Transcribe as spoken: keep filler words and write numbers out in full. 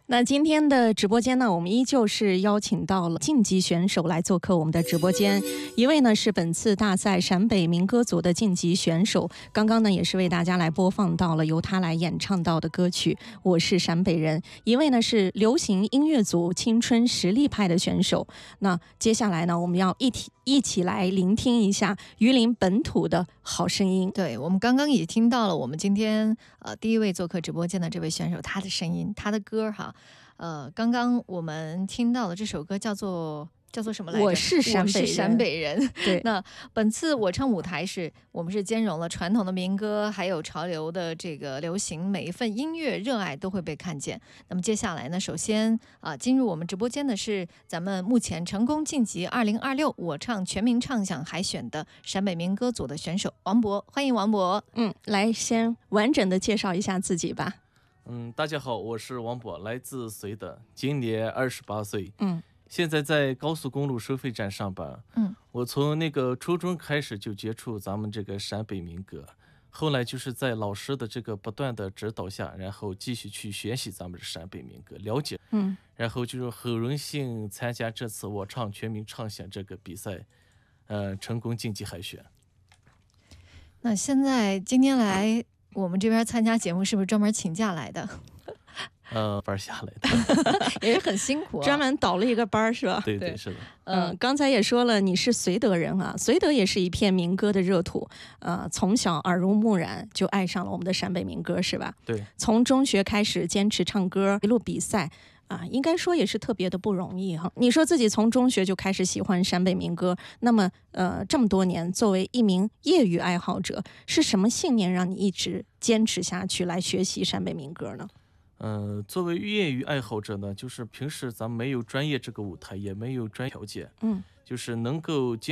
那今天的直播间呢，我们依旧是邀请到了晋级选手来做客我们的直播间。一位呢是本次大赛陕北民歌组的晋级选手，刚刚呢也是为大家来播放到了由他来演唱到的歌曲《我是陕北人》。一位呢是流行音乐组青春实力派的选手。那接下来呢，我们要一起一起来聆听一下榆林本土的好声音。 对，我们刚刚也听到了我们今天呃第一位做客直播间的这位选手，他的声音，他的歌哈。呃，刚刚我们听到的这首歌叫做叫做什么来着？ 我是陕北人。 我是陕北人。 对， 那本次我唱舞台是我们是兼容了传统的民歌，还有潮流的这个流行，每一份音乐热爱都会被看见。那么接下来呢，首先啊、呃，进入我们直播间的是咱们目前成功晋级二零二六我唱全民唱响海选的陕北民歌组的选手王博，欢迎王博。 嗯，来先完整的介绍一下自己吧。 嗯，大家好，我是王博，来自绥德，今年二十八岁。 嗯， 现在在高速公路收费站上班。 嗯， 我从那个初中开始就接触咱们这个陕北民歌，后来就是在老师的这个不断的指导下，然后继续去学习咱们的陕北民歌，了解。 嗯， 然后就是很荣幸参加这次我唱全民唱响这个比赛，呃，成功晋级海选。 那现在今天来我们这边参加节目，是不是专门请假来的？ 呃，班下来的， 也是很辛苦、啊， 专门倒了一个班是吧？ 对对是的。 嗯、呃，刚才也说了，你是绥德人啊，绥德也是一片民歌的热土，呃，从小耳濡目染就爱上了我们的陕北民歌是吧？ 对， 从中学开始坚持唱歌，一路比赛。啊，应该说也是特别的不容易哈。你说自己从中学就开始喜欢陕北民歌，那么呃这么多年，作为一名业余爱好者，是什么信念让你一直坚持下去来学习陕北民歌呢？ 呃，作为业余爱好者呢，就是平时咱们没有专业这个舞台，也没有专业条件， 嗯， 就是能够